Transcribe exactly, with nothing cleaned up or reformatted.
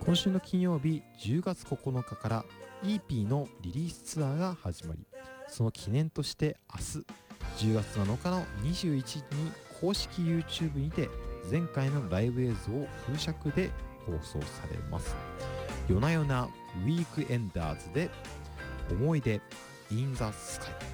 今週の金曜日じゅうがつここのかから イーピー のリリースツアーが始まり、その記念として明日じゅうがつなのかのにじゅういちじに公式 YouTube にて前回のライブ映像をフル尺で放送されます。夜な夜なウィークエンダーズで思い出 In the Sky。